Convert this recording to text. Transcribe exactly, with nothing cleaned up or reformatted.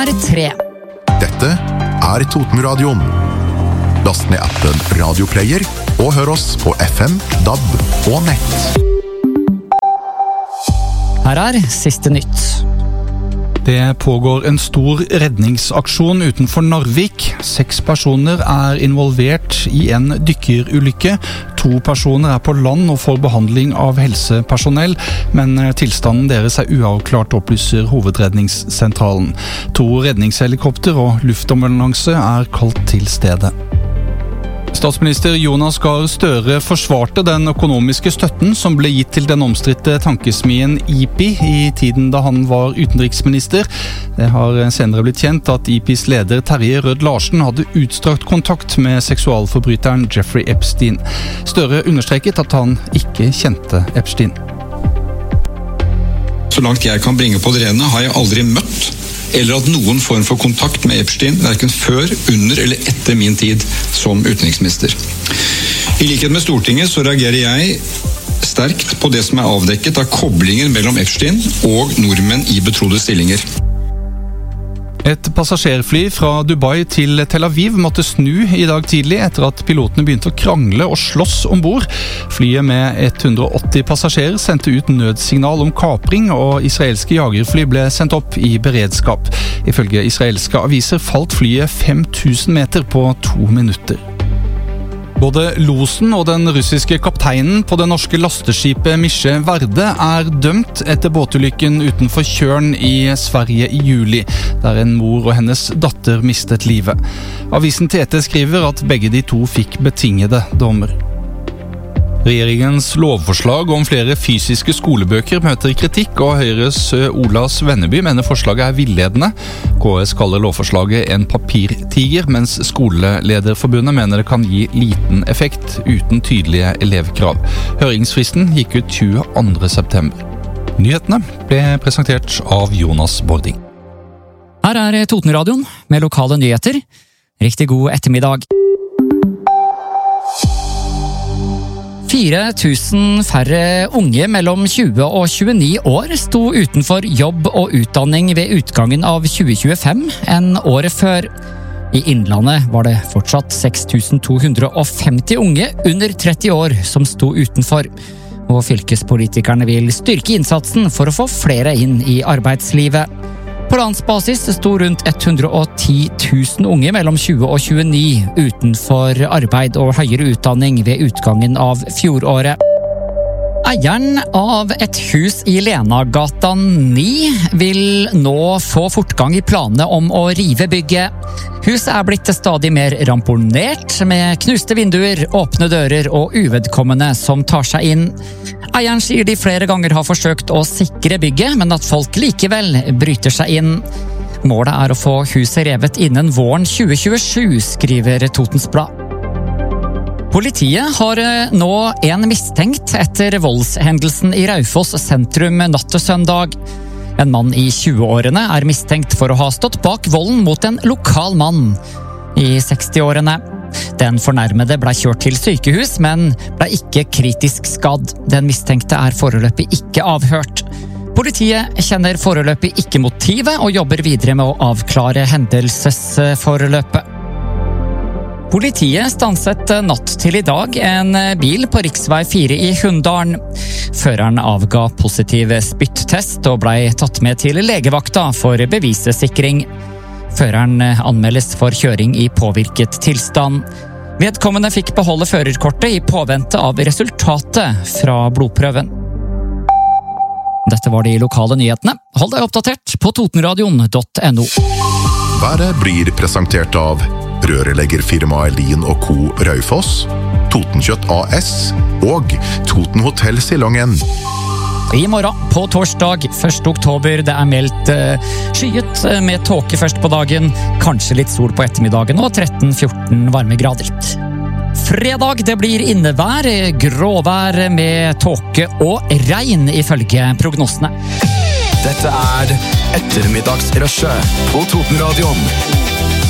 er tre. Dette er Totenradioen. Last ned appen Radioplayer og hør oss på F M, D A B og nett. Her er siste nytt. Det pågår en stor redningsaksjon utenfor Narvik. Seks personer er involvert i en dykkerulykke. To personer er på land og får behandling av helsepersonell, men tilstanden deres er uavklart, opplyser hovedredningssentralen. To redningshelikopter og luftambulanse er kalt til stedet. Statsminister Jonas Gahr Støre forsvarte den økonomiske støtten som ble gitt til den omstridte tankesmien I P I i tiden da han var utenriksminister. Det har senere blitt kjent at I P Is leder Terje Rød-Larsen hadde utstrakt kontakt med seksualforbryteren Jeffrey Epstein. Støre understreket at han ikke kjente Epstein. Så langt jeg kan bringe på det rene, har jeg aldri møtt eller hatt noen form for kontakt med Epstein, hverken før, under eller etter min tid som utenriksminister. I likhet med Stortinget så reagerer jeg sterkt på det som er avdekket av koblinger mellom Epstein og nordmenn i betrodde stillinger. Et passasjerfly fra Dubai til Tel Aviv måtte snu i dag tidlig etter at pilotene begynte å krangle og slåss ombord. Flyet med hundre og åtti passasjerer sendte ut nødsignal om kapring, og israelske jagerfly ble sendt opp i beredskap. Ifølge israelske aviser falt flyet fem tusen meter på to minutter. Både losen og den russiske kapteinen på det norske lasteskipet Misje Verde er dømt etter båtulykken utenfor Tjørn i Sverige i juli, der en mor og hennes datter mistet livet. Avisen T T skriver at begge de to fikk betingede dommer. Regjeringens lovforslag om flere fysiske skolebøker møter kritikk, og Høyres Ola Svenneby mener forslaget er villedende. K S kaller lovforslaget en papirtiger, mens Skolelederforbundet mener det kan gi liten effekt uten tydelige elevkrav. Høringsfristen gikk ut tjueandre september. Nyhetene ble presentert av Jonas Bording. Her er Totenradioen med lokale nyheter. Riktig god ettermiddag. fire tusen færre unge mellom tjue og tjueni år sto utenfor jobb og utdanning ved utgangen av tjue tjuefem enn året før. I Innlandet var det fortsatt seks tusen to hundre og femti unge under tretti år som sto utenfor, og fylkespolitikerne vil styrke innsatsen for å få flere inn i arbeidslivet. På landsbasis sto rundt hundre og ti tusen unge mellom tjue og tjueni utenfor arbeid og høyere utdanning ved utgangen av fjoråret. Eieren av et hus i Lenagata ni vil nå få fortgang i planene om å rive bygget. Huset er blitt stadig mer ramponert, med knuste vinduer, åpne dører og uvedkommende som tar seg inn. Eieren sier de flere ganger har forsøkt å sikre bygget, men at folk likevel bryter seg inn. Målet er å få huset revet innen våren tjue tjuesju, skriver Totens Blad. Politiet har nå en mistenkt etter voldshendelsen i Raufoss sentrum natt til søndag. En mann i tjueårene er mistenkt for å ha stått bak volden mot en lokal mann i sekstiårene. Den fornærmede ble kjørt til sykehus, men ble ikke kritisk skadd. Den mistenkte er foreløpig ikke avhørt. Politiet kjenner foreløpig ikke motivet og jobber videre med å avklare hendelsesforløpet. Politiet stanset natt til i dag en bil på riksvei fire i Hunndalen. Føreren avga positiv spyttest og ble tatt med til legevakta for bevissikring. Føreren anmeldes for kjøring i påvirket tilstand. Vedkommende fikk beholde førerkortet i påvente av resultatet fra blodprøven. Dette var de lokale nyhetene. Hold deg oppdatert på totenradion punktum no. Været blir presentert av rørleggerfirmaet Lien og Co. Raufoss, Totenkjøtt A S og Toten Hotel Silongen. I morgen på torsdag første oktober, det er meldt uh, skyet med tåke først på dagen, kanskje litt sol på ettermiddagen og tretten til fjorten varmegrader. Fredag, det blir innevær, gråvær med tåke og regn ifølge prognosene. Dette er ettermiddagsrushet på Totenradioen.